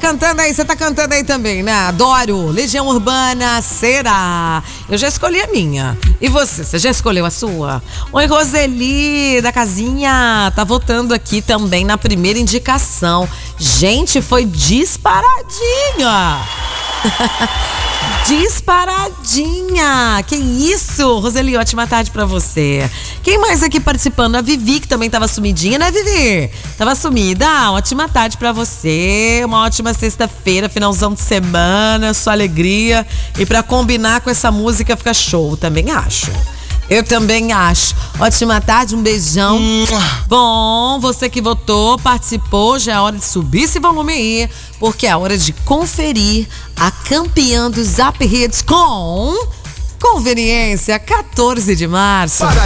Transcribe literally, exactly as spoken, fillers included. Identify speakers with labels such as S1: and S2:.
S1: cantando aí, você tá cantando aí também, né? Adoro. Legião Urbana, será? Eu já escolhi a minha. E você, você já escolheu a sua? Oi, Roseli, da casinha. Tá votando aqui também na primeira indicação. Gente, foi disparadinha. Disparadinha! Que isso? Roseli, ótima tarde pra você. Quem mais aqui participando? A Vivi, que também tava sumidinha, né, Vivi? Tava sumida? Ah, ótima tarde pra você. Uma ótima sexta-feira, finalzão de semana, sua alegria. E pra combinar com essa música fica show, também acho. Eu também acho. Ótima tarde, um beijão. Bom, você que votou, participou, já é hora de subir esse volume aí, porque é hora de conferir a campeã do Zap Hits com Conveniência, quatorze de março.